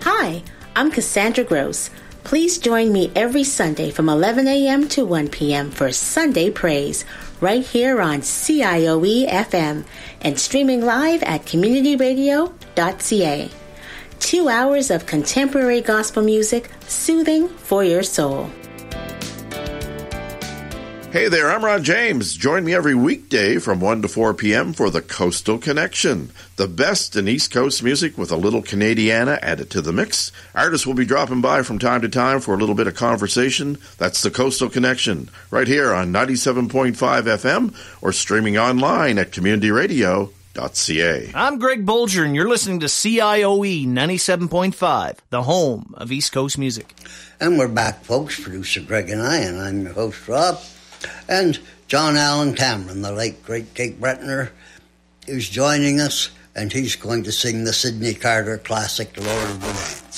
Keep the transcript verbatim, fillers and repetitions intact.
Hi, I'm Cassandra Gross. Please join me every Sunday from eleven a.m. to one p.m. for Sunday Praise, right here on C I O E F M and streaming live at community radio dot c a. Two hours of contemporary gospel music, soothing for your soul. Hey there, I'm Ron James. Join me every weekday from one to four p.m. for the Coastal Connection, the best in East Coast music with a little Canadiana added to the mix. Artists will be dropping by from time to time for a little bit of conversation. That's the Coastal Connection, right here on ninety-seven point five F M or streaming online at community radio dot c a. I'm Greg Bolger, and you're listening to C I O E ninety-seven point five, the home of East Coast music. And we're back, folks. Producer Greg and I, and I'm your host, Rob. And John Allen Cameron, the late, great Cape Bretoner, is joining us, and he's going to sing the Sidney Carter classic, Lord of the Dance.